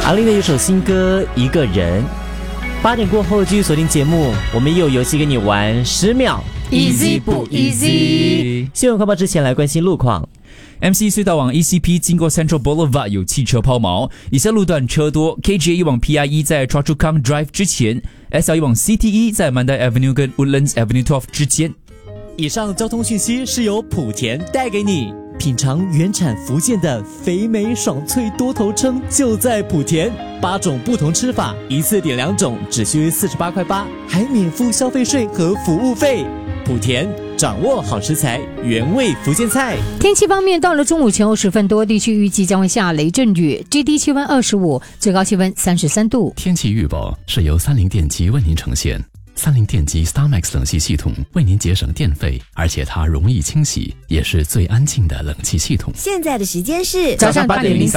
阿令的一首新歌《一个人》。8点过后继续锁定节目，我们也有游戏跟你玩10秒 Easy 不 Easy？ 新闻快报之前来关心路况。 MC 隧道往 ECP 经过 Central Boulevard 有汽车抛锚，以下路段车多。KJ 往 PIE 在 Choa Chu Kang Drive 之前， SLE 往 CTE 在 Mandai Avenue 跟 Woodlands Avenue 12之间。 以上交通讯息是由莆田带给你。品尝原产福建的肥美爽脆多头称就在莆田，8种不同吃法，一次点2种，只需48块8，还免付消费税和服务费。莆田掌握好食材，原味福建菜。 天气方面，到了中午前后10分多，地区预计将会下雷阵雨，最低气温25，最高气温33度。 天气预报是由30电机为您呈现。30电机 StarMax 冷气系统为您节省电费，而且它容易清洗，也是最安静的冷气系统。 现在的时间是早上8点03